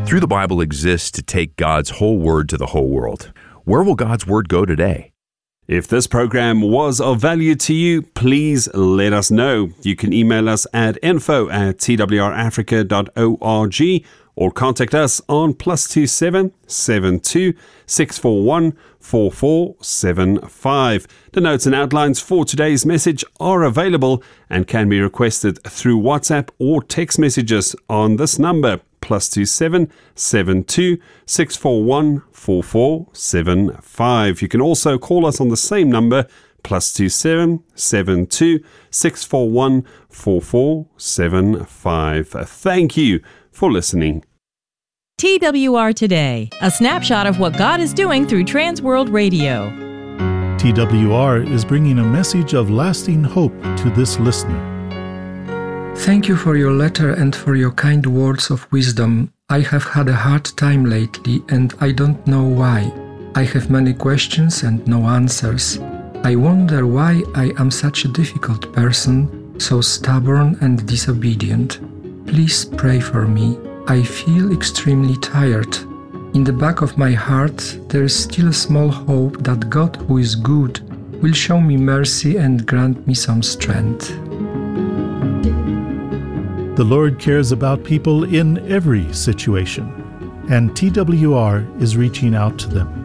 Through the Bible exists to take God's whole word to the whole world. Where will God's word go today? If this program was of value to you, please let us know. You can email us at info@twrafrica.org or contact us on +27 72 641 4475. The notes and outlines for today's message are available and can be requested through WhatsApp or text messages on this number, +27 72 641 4475. You can also call us on the same number, +27 72 641 4475. Thank you for listening. TWR Today, a snapshot of what God is doing through Transworld Radio. TWR is bringing a message of lasting hope to this listener. Thank you for your letter and for your kind words of wisdom. I have had a hard time lately and I don't know why. I have many questions and no answers. I wonder why I am such a difficult person, so stubborn and disobedient. Please pray for me. I feel extremely tired. In the back of my heart, there is still a small hope that God, who is good, will show me mercy and grant me some strength. The Lord cares about people in every situation, and TWR is reaching out to them.